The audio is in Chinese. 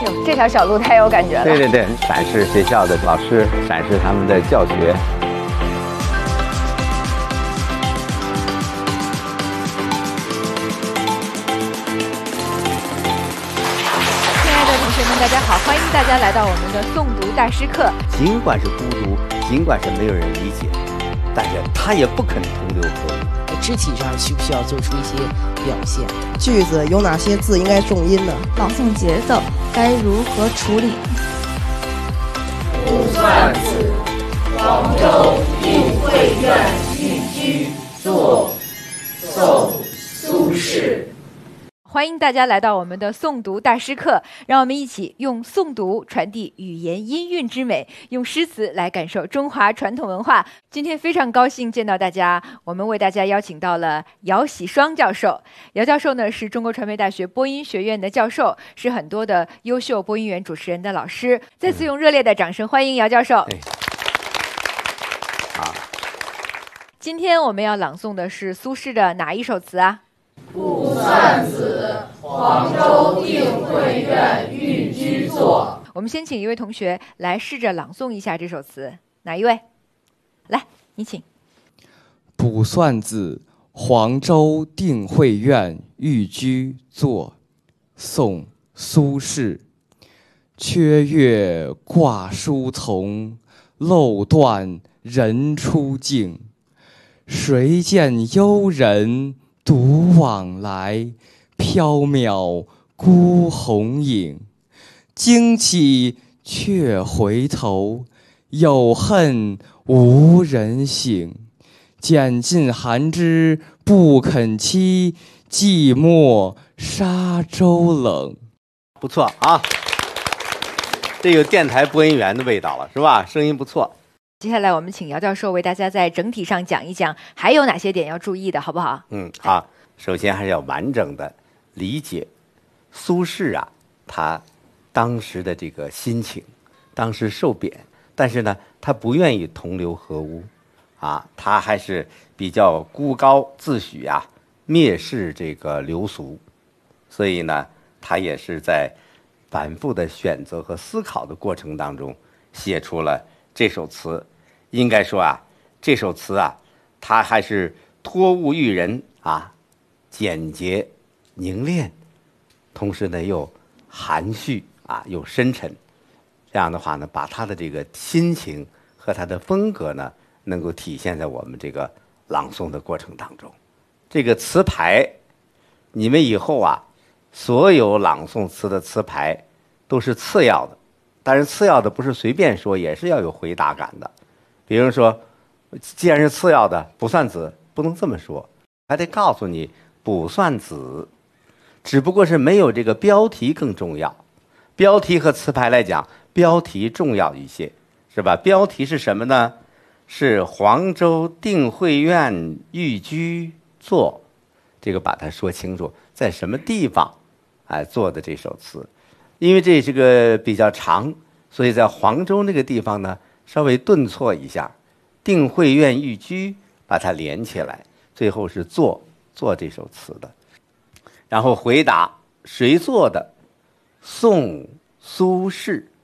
这条小路太有感觉了。 对对对，展示学校的老师，展示他们的教学。 亲爱的同学们，大家好，欢迎大家来到我们的诵读大师课。 尽管是孤独，尽管是没有人理解，但是他也不肯同流合污。 肢体上需不需要做出一些表现？ 句子有哪些字应该重音呢？ 朗诵节奏该如何处理？ 不算子，黄州定慧院寓居作，宋苏轼。 欢迎大家来到我们的诵读大师课，让我们一起用诵读传递语言音韵之美，用诗词来感受中华传统文化。今天非常高兴见到大家，我们为大家邀请到了姚喜双教授。姚教授呢是中国传媒大学播音学院的教授，是很多的优秀播音员主持人的老师。再次用热烈的掌声欢迎姚教授。 好， 今天我们要朗诵的是苏轼的哪一首词啊？ 不算子，黄州定慧院寓居作。 我们先请一位同学来试着朗诵一下这首词，哪一位？来，你请。 卜算子，黄州定慧院寓居作，宋·苏轼。缺月挂书从，漏断人初静。谁见幽人独往来，缥缈孤鸿影。惊起却回头，有恨无人省。拣尽寒枝不肯栖，寂寞沙洲冷。 不错啊，这有电台播音员的味道了，是吧？声音不错。 接下来我们请姚教授为大家在整体上讲一讲，还有哪些点要注意的，好不好？ 好。首先还是要完整的理解苏轼啊，他当时的这个心情。当时受贬，但是呢，他不愿意同流合污啊，他还是比较孤高自诩啊，蔑视这个流俗。所以呢，他也是在反复的选择和思考的过程当中，写出了这首词。应该说啊，这首词啊，他还是托物育人啊，简洁凝练，同时呢又含蓄啊，又深沉。这样的话呢，把他的这个心情和他的风格呢，能够体现在我们这个朗诵的过程当中。这个词牌，你们以后啊，所有朗诵词的词牌都是次要的，但是次要的不是随便说，也是要有回答感的。比如说，既然是次要的，卜算子不能这么说，还得告诉你卜算子，只不过是没有这个标题更重要。标题和词牌来讲，标题重要一些，是吧？标题是什么呢？是黄州定慧院寓居作，这个把它说清楚，在什么地方做的这首词。因为这是个比较长，所以在黄州那个地方呢，稍微顿挫一下，定慧院寓居把它连起来，最后是做这首词的。然后回答谁做的？宋苏轼